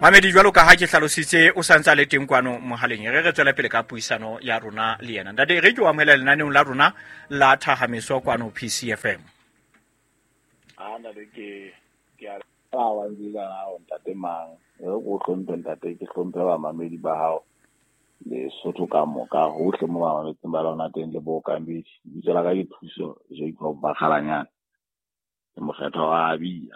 Mamedi jwalo ka ha ke hlalositse o santsa le teng kwano mohaleng re tswela pele ka puisano ya rona le yena ntate re ke wa mohela lenaneng la rona la thahamiso kwano PCFM ana le ke a wa ndila o ntate mang go tlhompe ntate ke tlhompe ba mamedi ba hao le sotho ka moka hohle mo ba mametse ba lona teng le bo ka mbedi tsela ka dithuso je go ba khalanyana mo kgetho wa abia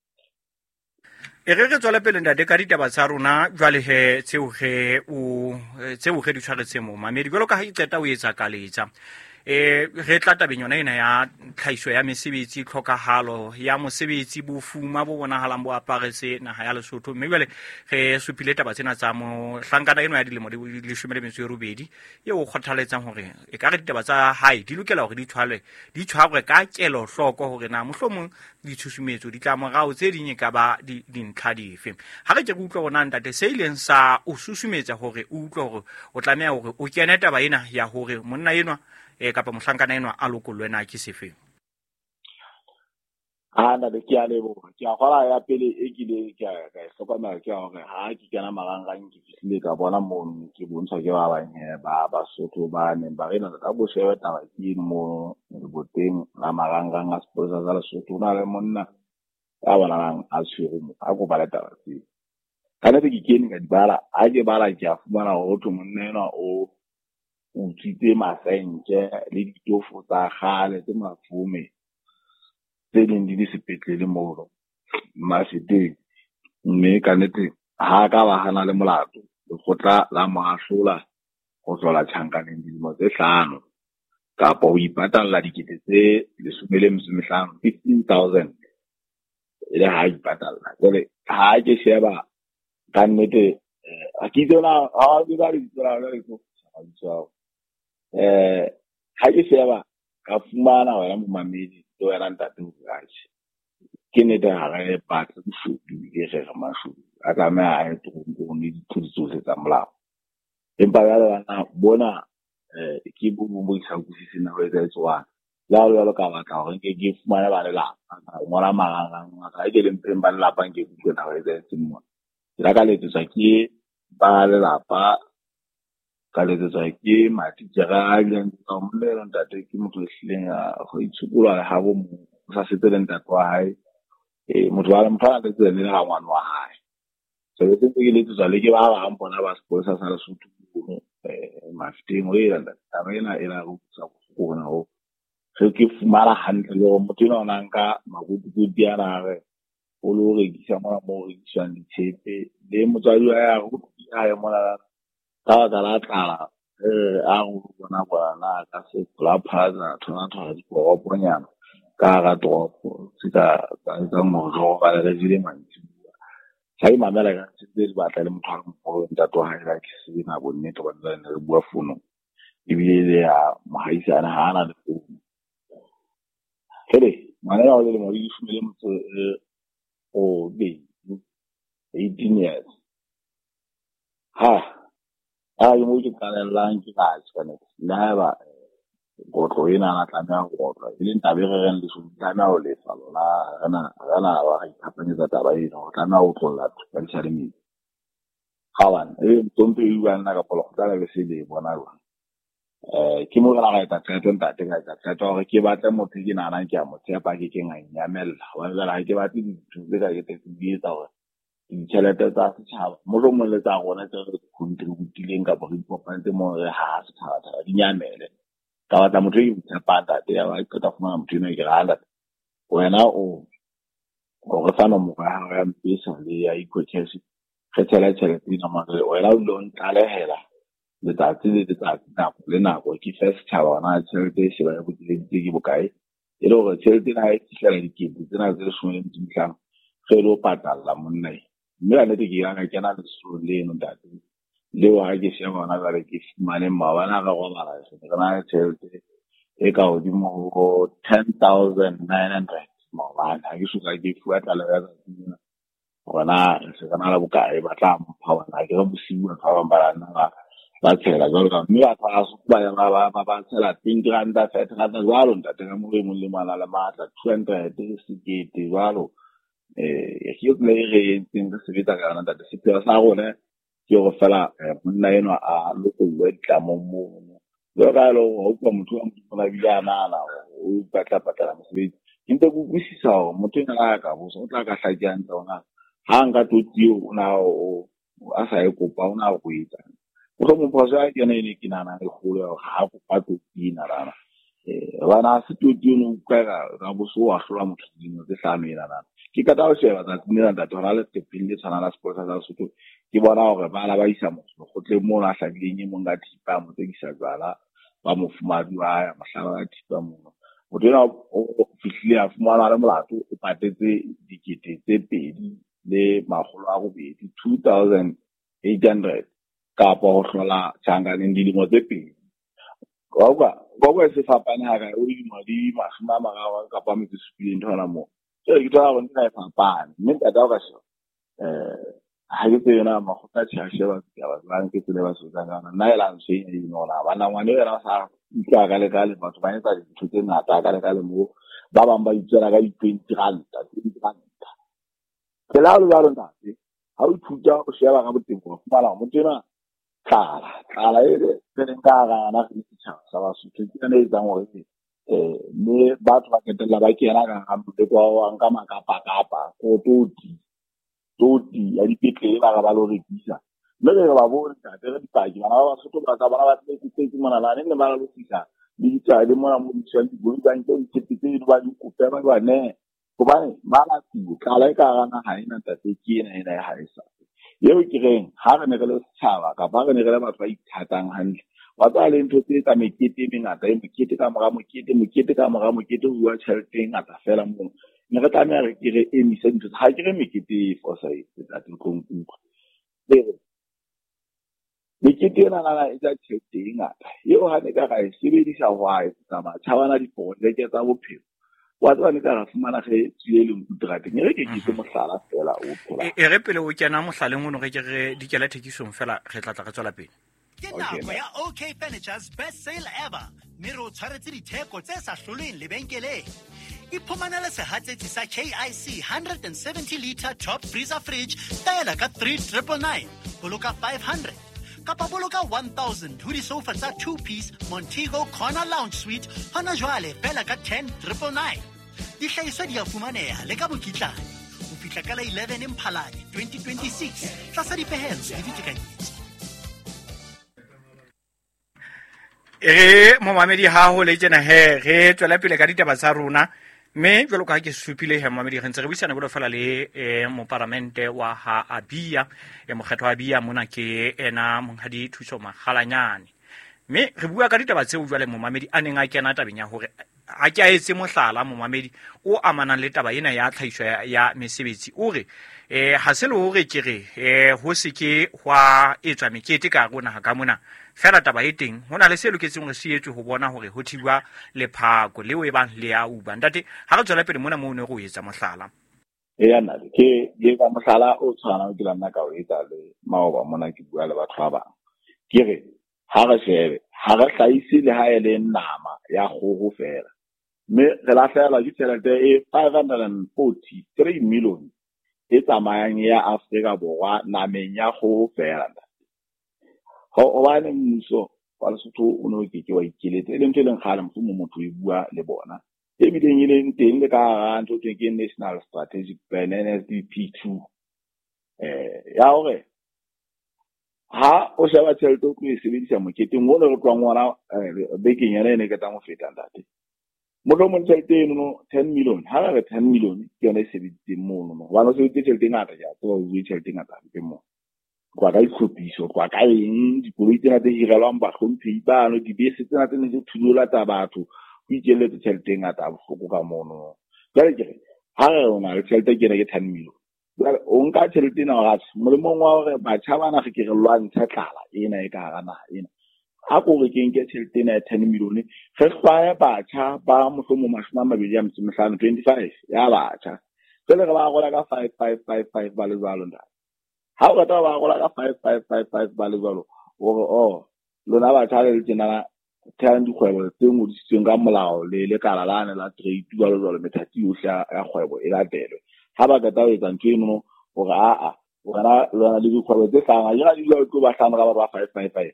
re tswela pele ntate ka ditaba tsa rona jwale he tseo ge di tshwaretse mo mamedi jwalo ka ha itseta o etsa ka letsa re tla tabeng yona ena ya tlhaiso ya mesebetsi tlhokahalo ya mosebetsi bofuma bo bonahalang bo aparetse naha ya Lesotho mme jwale re supile taba tsena tsa mo hlankana eno ya dilemo di 18 eo kgothaletsang hore e ka re ditaba tsa hae di lokela hore di tshwarwe ka kelo hloko hore na mohlomong ditshusumetso di tla morao tse ding ka ba dintlha dife ha re ke go utlwa rona ntate se ileng sa o susumetsa hore o utlwe hore o tlameha hore o kene taba ena ya hore monna enwa kapa mohlankana enwa a lokollwe na ke sefe ana le ke a lebo ke a gola ya pele e kile ke hlokomela ke hore ha ke kena marangrang ke fihlile ka bona mo ke bontsha ke ba banye ba Basotho ba ne ba rena ka bo shebe taba ke mo boteng la marangrang a sponsor za Lesotho na le monna a bona a tshwere mo a go bala taba tse kana ke kene ka dibala a ke bala ke a fumana ho thwe monna ena o utsitse masenke le ditofo tsa gale tse mafume tse ding di sepetlele mo masiteng mme ka nete ha ka ba hana le molato le khotla la mahlola go tlola tjhankaneng dilemo tse 5 kapa o ipatalla dikete tse 15 15,000 ile ha ipatalla jole ha ke sheba ka nete a ke tsona ha ke ba di tsona le go ha ke sheba ka fumana wena mo mamedi to yana ntate o gashi ke ne da ga e patla dishudi ke ge ga mashudu a ka me a e trongo ni dithuso tse tsa molao empa ya bana bona ke bo isa go sisina go etsa tswa la lo ka batla gore ke fumana ba le la ngora magang ga ke le mpeng ba le lapang ke go na go etsa tsimo dira ka le tsa ke ba le lapa ka le tsa ke matitjera a ileng tsa mmele ntate ke motho hlileng go itshukula ha bo mo sa setele ntate wa hae motho wa mfana le tsene le ga ngwana wa hae so ke tse ke le tsa le ke ba ba mpona ba sponsor sa Lesotho mafiteng o ira taba ena go tsa go bona ho ke fumara hantle le go motho ona nka magudu di ana re o lo re di sama mo re di tsang ditshepe le motswadi wa ya go ya mona ka la tla a go bona ka se la phaza tsona di go bonyana ka ga topo tsika ka mo go ba le dile mantsi sai mamela ka se batla le motho mo ntato ha ira ke se na bonnete ba nna re bua fono ibile ya mohaisana ha ana le fono hele mana ya le mo di shumele motho o be 18 years ha yo mo ke kana lang ke ga tsane la ba go tlo ina na tla go tla ile ntabe re re le tla o le falo la ana wa ga ipapanya taba eno tla na o tlola ka tsare mi gawan tonto e bua nna ka polo tla le se le bona ba ke mo la ga ta ntate ka gore ke batla motho ke nana ke a motshepa ke nganyamela wa la ke batla dithuso ka ke te di etsa gore ditšhelete tsa setšhaba mo go moletsa gona tse re contributileng ka bo ipopante mo re ha setšhaba di nyamele ka batla motho yo tshepata te ya ba ka fumana motho no ke gala wena o re fana mo ga ya mpisa le ya ikotshesi ge tšhelete ina mo re wena o lo ntalehela le tatsi le nako ke first setšhaba na tšhelete se ba go dileng ke bokae e le gore tšhelete na e tshela dikete tsena tse 15 ge lo patalla monna mme a nete ke yana ke na le so le no date le wa ke se bona ga ke mane mabana ga go mara se ke na tšhelete e ka o di mo 10,900 mabana ke suka ke fuwa tla le ya bona se kana la bokae ba tla mpha bona ke go busiwa ga ba mbana ba tshela jalo ka mme ba tla su ba ya ba tshela 20 rand 30 rand jalo ntate ka mo le mala la matla 200 se ke jalo ke le re tseng se sebetsa ka yona ntate sepheo sa rona ke go fela monna eno a lokolwe ditlamo mo lo ka lo ho kwa motho a mo bile ana o patla mosebetsi ke ntse go buisisa ho motho ena ka bo so tla ka hlajang tsona ha nka totio ona o a sa e kopa ona go itsa go mo phosa ke ene ke nana e kholo ha go pa totina rana bana se totio no ka ga bo so a hlola motho dino tse hlamela rana ke ka tao sheba tsa tsena ntate hona le tepile tshwana la sport sa Sotho ke bona hore ba la ba isa motho go tle mo la hlabileng mo nga thipa mo tse isa jwala ba mo fumadi wa mahlala a thipa mo o dira o fihlile a fumana le molato o patetse dikete tse pedi le magolo a go bedi 2800 ka po go hlola tshanga le dilemo tse pedi go se fapane ha ka o di madi masima magawa ka pa metsi supileng thona mo ke tla go nna e fapane mme ka tao ka sho ha ke tsena ma go ka tshasheba ya ba ke tsile ba so tsana nna ela ntse e nona bana ngwane era sa ka le batho ba etsa dithuto tse ngata ka le mo ba bang ba itsela ka di 20 ranta ke la lo ba lona ha o thuta o sheba ka boteng go fumana mo tsena kala e tseneng ka na ke tshaba sa ba so ke ne e tsang gore le batho ba ketela ba kena ka gampe kwa nka makapa go toti ya dipetlele ba ba lo rekisa mme re ba bona ka tere dipaki bana ba Sotho ba tsa bana ba tsetse mona la ne ba lo fisa di tsa le mona mo ditshwa di go ba ntse ditshepetse ba di kopa ba ne go bane ba la tsi kala ka gana ha ina tate ke ena ya haisa yeo ke reng ha re ne re le tshaba ka ba re ne re le batho ba ithatang hantle wa tsa le ntho tse tsa mekete mengata e mekete ka moga mokete bua tšhelete ngata fela mo ne re tsamaya re ke re emise ntho ha ke re mekete for sa tsa tikonkutlo mekete ena na e tsa tšhelete ngata yeo ha ne ka ga e sebedisa wa e tsa matšhabana diprojeke tsa bophelo wa tswa ne ka ga fumana ge tsile le mputrate ne re ke ke mohlala fela o phela re pele o kena mohlaleng ono ge ke re dikela thekisong fela re tla ka tswela pele ke nako ya OK Furniture's best sale ever mme re o tshwaretse ditheko tse sa hlolweng lebenkeleng iphumanele sehatsetsi sa KIC 170 litre top freezer fridge taela ka 3999 boloka 500 kapa boloka 1000 ho di-sofa tsa 2-piece Montego Corner Lounge Suite hona jwale fela ka 10,999 dihlahiswa di a fumaneha le ka mokitlane ho fihla ka la 11 Mphalane 2026 tlasa dipehelo le ditekanyetso mo mamedi ha ho le tsena re tswela pele ka ditaba tsa rona mme jwalo ka ke supile he mamedi re ntse re buisana go fela le mo parlamente wa ha Abia mokgetho wa Abia mona ke ena monghadi thuso magalanyane mme re bua ka ditaba tseo jwale mo mamedi a neng a kena tabeng ya hore a ke a etse mohlala mo mamedi o amanang le taba ena ya tlhahiso ya mesebetsi o re ha se le hore ke re ho se ke hwa etswa mekete ka rona ha ka mona fela taba e teng hona le se loketseng re se etswe ho bona hore ho thiwa lephako le we bang le a uba ntate ha re tswela pele mona mo ne go etsa mohlala ya nna ke ka mohlala o tshwana ke la nna ka o etsa le maoba mona ke bua le batho ba bang ke re ha re shebe ha re hlaise le ha ele nama ya go fela mme re la fela ke tšhelete e 543 million e tsamayang ya Afrika Borwa nameng ya go fela o ba ne mmuso wa Lesotho o no ke wa ikiletse e leng tseleng gale mfumo motho e bua le bona e bileng ile nteng le ka ga ntho ke National Strategic Plan NSDP2 ya hore ha o sheba tšhelete o e sebedisa moketeng o le re tlwang ngwana bekeng ya ne ke tla mo feta ntate mo mo tšhelete eno 10 million ha re 10 million ke yone e sebeditseng mo no wa no se tšhelete ngata ja tlo o tšhelete ngata ke mo kwa ka ikhophiso kwa ka eng dikoloi tsena tse hirelwang bahlomphehi bano dibese tsena tse ne di thulola tsa batho go ikelletse tšhelete ngata a bohloko ka mono jwale ke re ha re ona le tšhelete ke ne ke 10 million jwale o nka tšhelete ena ga molemong wa hore batjha bana ge ke re lwantsha tlala ena e ka hara naha ena ha ko re ke nke tšhelete ena ya 10 million ge faya batjha ba mohlomo 25 ya batjha jwale re ba gola ka 5555 ba le jwalo ntate ha o rata ba gola ka 5555 ba le jwalo gore lona ba tshale le tsena thang dikgwebo tse ngodisitsweng ka molao le lekala lane la trade jwalo methati yohle ya kgwebo e latelwe ha ba ka ta etsa ntwe eno gore o kana lona le dikgwebo tse tlanga ya di lo tlo ba tlhano ka ba 555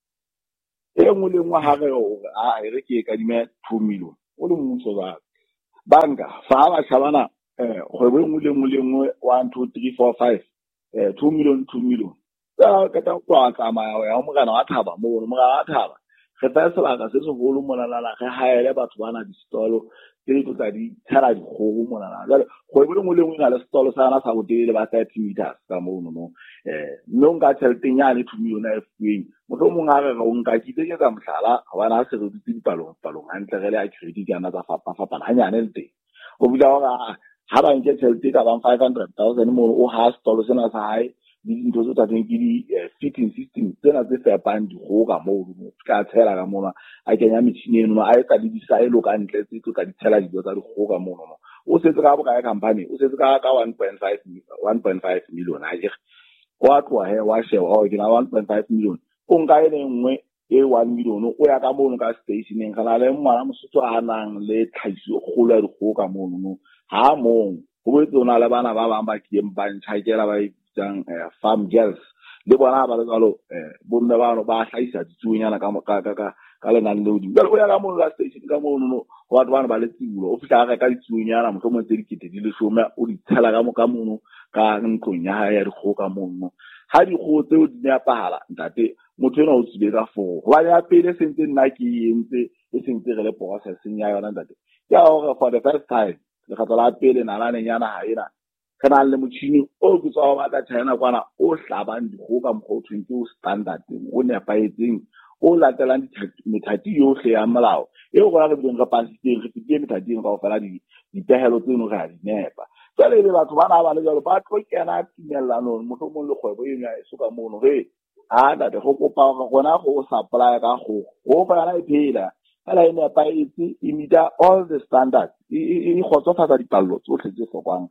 engwe le ngwe ha re gore re ke ka dime 2 million o le mmuso ba banka fa ba tshabana kgwebo engwe le ngwe 1 2 3 4 5 2 million ka ta kwa tsamaya ya mogana wa thaba mo mogana wa thaba re tla sebaka se segolo monalala ge haele batho bana di stolo tse di tla di tshara di go monalala jale kgwebo engwe le ngwe ga le stolo sa na sa botele ba 30 meters ka mo no no nka tšhelteng ya le 2 million a fueng motho mongwe a re go nka kitse ke tsa mohlala bana se re ditse dipalong hantle ge le a credit yana tsa fapana hanyane le teng go bila ga ha ba nke tšhelete ka bang 500,000 mo o ha stolo sena sa hae di ntho tse tsa teng ke di fitting system tsena tse fepang di go ka mo ka tshela ka mona a kenya metšhini eno a etsa le disaelo ka ntle tse tsa di tshela dijo tsa di go ka mono o setse ka bokae company o setse ka 1.5 million a je wa tloa he wa sheba o ke na 1.5 million o nka ene nngwe e 1 million o ya ka mono ka stationeng kana le mwana mosotho a nang le tlhaiso go le go ka mono ha mong go betsona le bana ba bang ba ke mpantšha kela ba farm girls le bona ba le tsalo bonne bano ba hlaisa ditsuonyana ka le nang le di jalo o ya ka mono la station ka mono go batho bana ba le tsibulo o fitla ga ka ditsuonyana motho mo tse dikete di le shome o di tshela ka mono ka ntlong ya di go ka mono ha di go tse o di ya pahala ntate motho ena o tsile ka fo go ba ya pele sentse nna ke entse e sentse re le processing ya yona ntate ya gore for the first time le ga tla pele nalane nyana ha ena kana le motšhini o ke tswa ba tla China kwana o hlabang di go ka mkhotshweng ke o standard o ne paetseng o latelang methati yohle ya molao e go ra re beng ga pasiteng re fitile methati ga o fela di pehelo tseno ga di nepa tsale le batho bana ba le jalo ba tlo kena timellano motho mo le kgwebo e nya e soka mono ge da go kopa gona go supply ka go fa na e phela ala ene paetse imita all the standards e khotsofatsa dipallo tsohle tse sokwang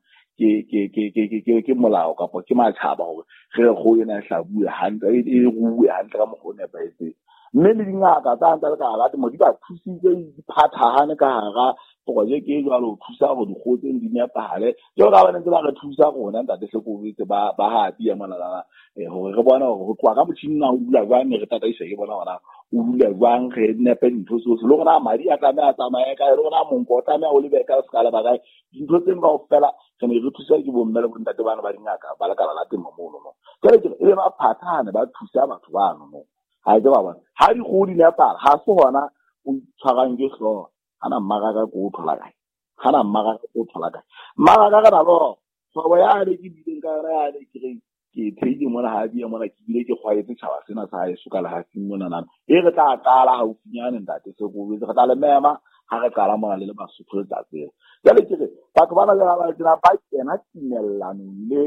ke molao kapo ke matšhaba gore ge go ena hlabue hantle e ruwe hantle ka mogone ba etse mme le dingaka tsa ntse ka ga mo di ba thusitse di phathahane ka ga project e jalo thusa go di gotse di nepahale jo ga bana tse ba re thusa gona ntate se go itse ba ha di ya malala gore re bona go twa ka motšhini na o dula jwang re tata ise ke bona ona o dula jwang ge nepe ntho tsohle le gona madi a tsamaya ka re gona monko o tsamaya o lebe ka skala ba ga dintho tse ba o fela ke ne re thusa ke bomme le bontate bana ba dingaka ba le kala la temo mono no ke e ba phathane ba thusa batho ba no ha ke ba bona ha di go di nepala ha se gona o tshwarang ke hlo ana mmaga go thola kae hana mmaga go thola kae mmaga ka na lo go ya le ke dileng ka ra le ke theidi mona ha di mona ke bile ke khwaetse tshaba sena sa e suka la ha singona nana e re tla qala ha o finyane ntate se go be re tla le mema ha re qala mona le basotho le tsatseng ya le ke batho bana ba dira ba kena timellano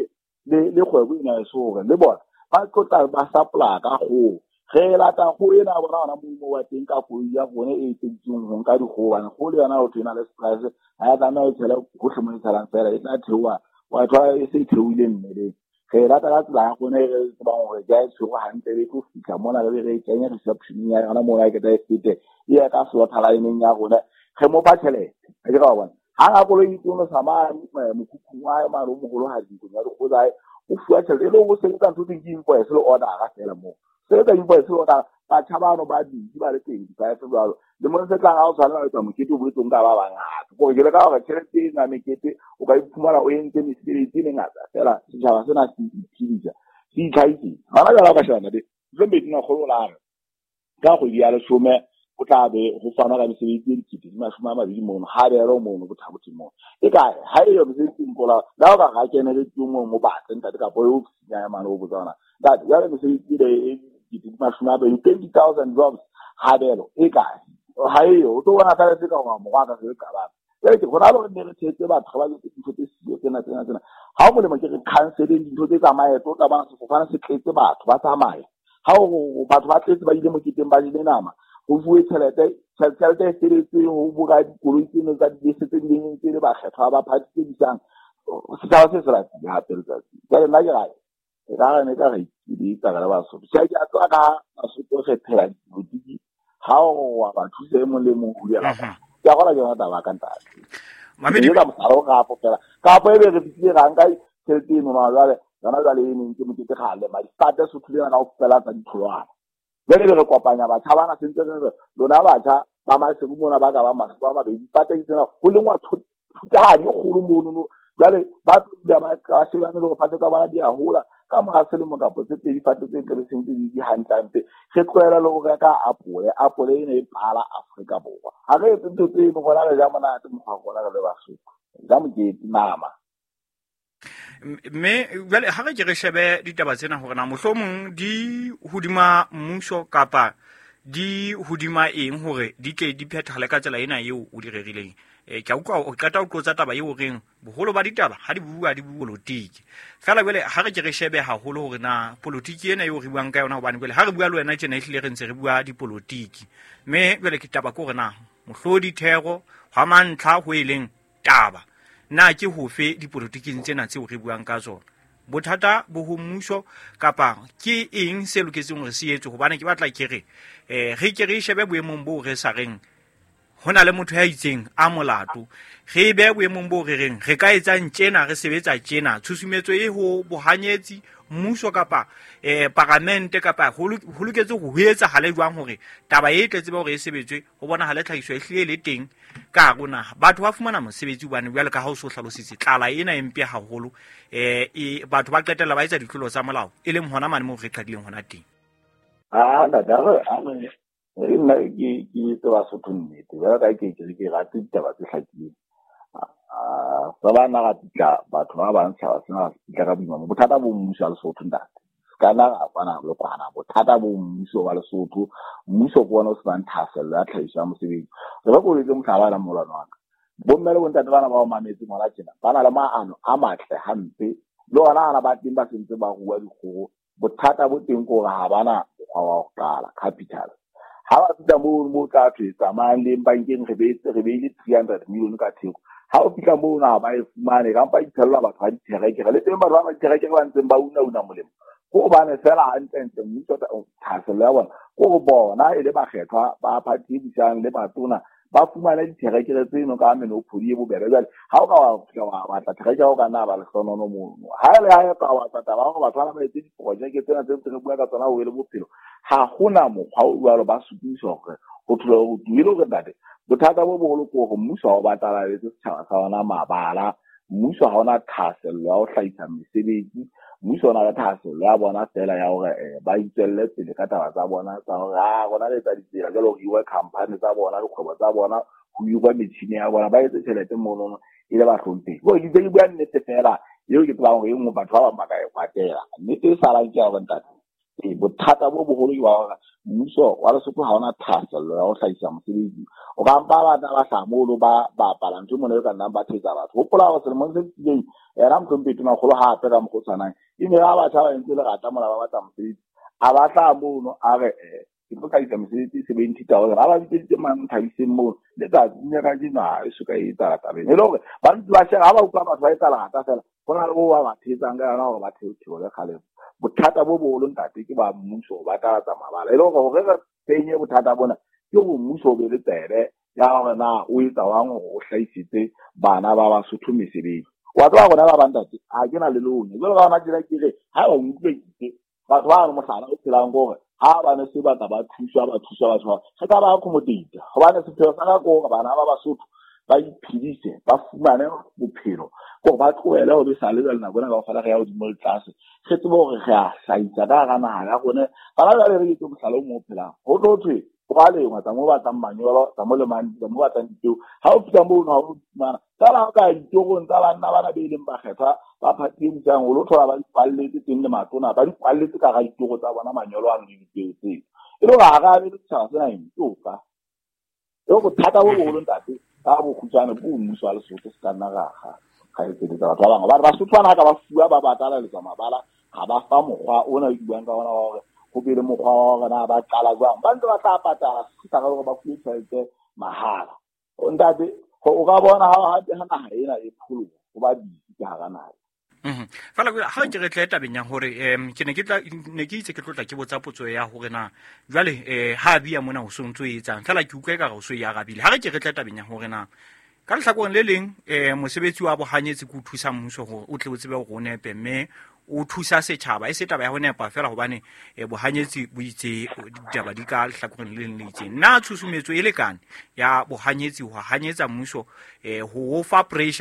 le kgwebo ina e so le bona ba tlotla ba supply ka go ge la ta go ena bona mo wa teng ka go ya gone e tsitsong go nka di go bana go le yana o tsena le stress ha ya na o tshela go hlemo tsala fela e tla thewa wa twa e se thewile mmele ge la ta la go ne re ba go ja e tshego hantle le go fitla mona le re kenya reception ya yona mo ya ke da fite ya ka so thala ineng ya gone ge mo ba tshele e ga bona ha ga go le itlo sama mokhukhung wa maro mo go lo ha di go ya go dai o fuwa tshele le go se ka ntse ke impo e se order ga fela mo se ka impo e se order ba thabano ba di ba le teng ba se jalo le mo se tla ga o tshwana le mokete o botsong ka ba bangata go ke le ka ga tšhelete na mekete o ka iphumala o entse mesebetsi le ngata fela setšhaba sena se iphidisa se itlhaitse gana jalo ka shana de zembe dina go la ka go ya le some o tla be go fana ka mesebetsi e dikete di mashome a mabedi mono ha be ro mono go thabotse mono e ka ha e yo mesebetsi mpola la ga ga kene le tumo mo ba tsenta ka bo o tsnya mano o botsana that ya le mesebetsi le di mashome a mabedi 20,000 jobs ha belo e ka ha e yo o to bona ka se ka go mo ga ka se ka ba ke go na lo ne re tshetse batho ba le dintho tse sio tsena ha mo le mo ke re canceling dintho tse tsamaye to ka bana se fofana se tletse batho ba tsamaya ha o batho ba tletse ba ile mo kiteng ba ile nama go bue tšhelete se go buka dikoloi tseno tsa dibese tse di leng tse le bakgethwa ba phatse tse disang setšhaba se se ratile gape letsatsi ka le nna ke gae e ka gane ka ga di tsaka le basotho se ke a tloa ka basotho kgethela dipolotiki ha o wa ba thusa e mong le mong go diela ke a gola ke yona taba ka ntate Mamedi ka mosalo ga popela ka po ebe re fitile ga nka tshete no na jale yona jale e ntse mo ke khale ma start se thulena ka popela tsa ditholwana bele re kopanya ba thabana sentse re lona batjha ba ma se mona ba ka ba maso ba be ipata itse go le ngwa thuta di golo mono jale ba tla ba ka se bana le go fata ka bana di a hola ka mo ga se le mo ka potse di fata tse ke sentse di hantlante ge tloela le go reka apole e ne e pala Afrika Borwa ha re tse tse mo gona le ja mona tse mo ga gona le Basotho ja mo ke nama me jale ha re shebe ditaba tsena hore na mohlomong di hodima mmuso kapa di hodima eng hore di tle di phethagale ka tsela ena eo o di rerileng ke a utlwa o qeta o tlotsa taba eo reng boholo ba ditaba ha di bua politiki fela jale ha re shebe haholo hore na politiki ena eo re buang ka yona hobane jale ha re bua le wena tsena ehlile re ntse re bua dipolitiki me jale ke taba ko re na mohlodi thero hwa mantlha ho eleng taba na ke hofe dipolitiking tsena tseo re buang ka tsona bothata bo ho mmuso kapa ke eng se loketseng re se etse hobane ke batla ke re re ke re shebe boemong bo re sa reng hona le motho ya itseng a molato re be boemong bo re reng re ka etsa ntjena re sebetsa tjena tshusumetso e ho bohanyetsi mmuso kapa parlamente kapa ho loketse ho etsa hale jwang hore taba e tletse ba hore e sebetswe ho bona hale tlhahiso e hlile le teng ka rona batho ba fumana mosebetsi bane bjale ka ha o so hlalositse tlala ena empe haholo batho ba qetella ba etsa ditlolo tsa molao e leng hona mane mo re qadileng hona teng nna ke tse Basotho nnete jalo ka ke rate ditaba tse hlakileng sa bana ga titla batho ba bang sa sena titla ka boima bothata bo mmuso a Lesotho ntate kana ga bana le kwana bothata bo mmuso wa Lesotho mmuso go bona o se ba nthasela ya tlhaisa mosebetsi re ba go le mohlala la molwana wa ka bo mmele bo ntate bana ba o mametse mona tjena bana le maano a matle hampe le ona ana ba timba sentse ba rua dikgogo bothata bo teng go ga bana go wa go qala capital ha ba tsita mo ka tsetsa mang le bankeng re be ile 300 million ka theko ha o fika mo na ba e fumane ka mpa itshella batho ba diterekere le teng batho ba diterekere ba ntseng ba una molemo go bane fela hantle mmuso o thasela ya bona go bona ile ba kgethwa ba phathi disang le batona ba fumana diterekere tseno ka meno phodi e bobere jale ha o ka wa batla terekere o ka na ba le sonono mo ha le ha ka wa tata ba go batho ba etse diprojeke tsena tse re bua ka tsona o ile bophelo ha gona mokgwa o jalo ba supisa gore go thula go duile go date bothata bo bogolo go go mmuso wa batala le setšhaba sa ona mabala mmuso ha ona thaselo ya go hlaisa mesebetsi mmuso ona le thaselo ya bona fela ya gore ba itselle pele ka taba tsa bona tsa gore gona le tsa ditsela jalo go iwa company tsa bona dikgwebo tsa bona go iwa metšhini ya bona ba etse tšhelete monono e le ba hlompheng go di tse bua nnete fela eo ke tsebang gore e nngwe batho ba bang ba ka e kwatela nnete e salang ke ya gore ntate bothata bo bogolo ke wa gore mmuso wa Lesotho ha ona thaselo ya go hlaisa mosebetsi o ka mpa bana ba hlamolo ba pala ntho mona e ka nna ba thetsa batho hopola go selemong se tsileng era mtlhompeti na kgolo hape ka mo tsanang e ne ba batho ba ntse le gata mola ba batla mosebetsi a batla mono a re ke tlo hlaisa mosebetsi 70,000 a ba ditse mang thabiseng mono le tsa nya ka dina e suka e tsa ta bene le gore ba ntse ba shega ba utlwa batho ba e tsala gata fela gona le bo ba thetsang ka yona gore ba thetsego le kgale bothata bo bolo ntate ke ba mmuso ba tla mabala e le gore re penye bothata bona ke go mmuso be le tsere ya gore na o etsa wang go hlaisitse bana ba Basotho mesebetsi wa tloa gona ba bantate a ke na le lone jalo ga ona dira kire ha o utlwetse batho ba mo sala o tsela gore ha ba ne se ba ka ba thusa batho ga ka ba accommodate go ba ne se pheo sa ka go bana ba Basotho ba iphidise ba fumane bophelo go ba tloela go be sa le na bona ka fela ga ya o di mo tlase se tse bo re ga saitsa ka ga na ga gone ba la le re ke mosalo mo phela go tlotswe ba le ngwa tsa mo ba tang manyolo tsa mo le mandi tsa mo ba tang diteo ha o fitla mo ha o mana tsala ka diteo go ntsa bana ba be ileng ba kgetha ba phathi mtsang o lo thola ba ipalletse teng le matona ba dipalletse ka ga diteo tsa bona manyolo a le diteo tse e lo ga ga le tsha tsena ntsoka yo go thata bo bolo ntate ka bo khutsana bo mmuso wa Lesotho se kana ga e tse tsa batho ba bang ba Basotho ka ba fuwa ba batala le tsa mabala ga ba fa mokgwa ona o buang ka ona gore go bile mokgwa wa gona ba qala jwang ba ntse ba tla patala ka gore ba fuwe tšhelete mahala o ntate go ka bona ha ha ena e pholo go ba di ka ga nae fela ha ke re tleta benya hore ke ne ke itse ke tlotla ke botsa potso ya hore na jwale ha bia mona o sontso e etsang fela ke utlwe ka go so ya gabile ha ke re tleta benya hore na ka lehlakoreng le leng mosebetsi wa bohanyetsi ke o thusa mmuso gore o tle o tsebe go nepe mme o thusa setšhaba e se taba ya go nepa fela gobane bohanyetsi bo itse ditaba di ka lehlakoreng le leng le itseng nna tshosumetso e lekane ya bohanyetsi go hanyetsa mmuso go o fa pressure